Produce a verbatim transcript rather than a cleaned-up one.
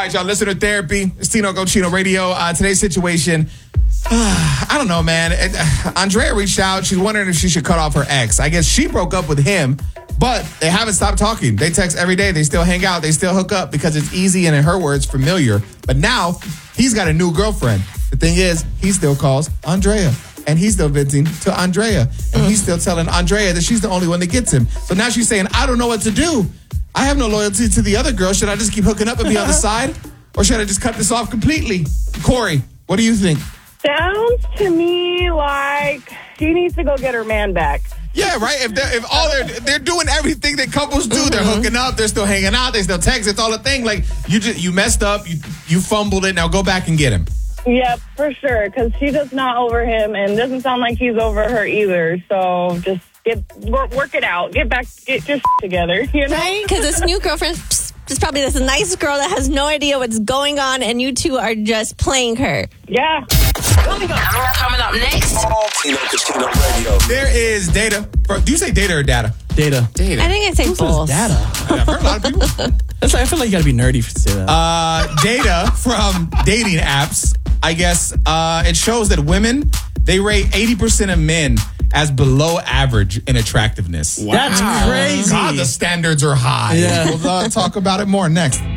right, y'all. Listener therapy. It's Tino Gochino Radio. Uh, today's situation. Uh, I don't know, man. It, uh, Andrea reached out. She's wondering if she should cut off her ex. I guess she broke up with him, but they haven't stopped talking. They text every day. They still hang out. They still hook up because it's easy and, in her words, familiar. But now he's got a new girlfriend. The thing is, he still calls Andrea. And he's still venting to Andrea. And mm. he's still telling Andrea that she's the only one that gets him. So now she's saying, I don't know what to do. I have no loyalty to the other girl. Should I just keep hooking up and be on the side? Or should I just cut this off completely? Corey, what do you think? Sounds to me like she needs to go get her man back. Yeah, right? If they're, if all they're, they're doing everything that couples do. Mm-hmm. They're hooking up. They're still hanging out. They still text. It's all a thing. Like, you just, you messed up. You, you fumbled it. Now go back and get him. Yep, for sure, because she does not over him and doesn't sound like he's over her either. So just get work, work it out. Get back, get your together, you know? Right? Because this new girlfriend is probably this nice girl that has no idea what's going on, and you two are just playing her. Yeah. Coming up, coming up next. Tino Gochino Radio. There is data. For, do you say data or data? Data. Data. I think I say both. Data. Yeah, I've heard a lot of people. That's like, I feel like you got to be nerdy to say that. Uh, data from dating apps. I guess uh, it shows that women, they rate eighty percent of men as below average in attractiveness. Wow. That's crazy. God, the standards are high. Yeah. We'll uh, talk about it more next.